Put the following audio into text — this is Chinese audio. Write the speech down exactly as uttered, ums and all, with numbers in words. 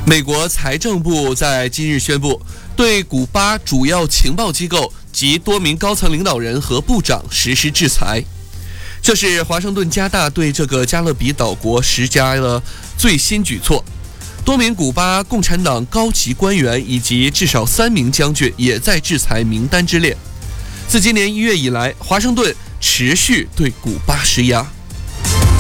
美国财政部在今日宣布，对古巴主要情报机构及多名高层领导人和部长实施制裁。这是华盛顿加大对这个加勒比岛国施加的最新举措。多名古巴共产党高级官员以及至少三名将军也在制裁名单之列。自今年一月以来，华盛顿持续对古巴施压。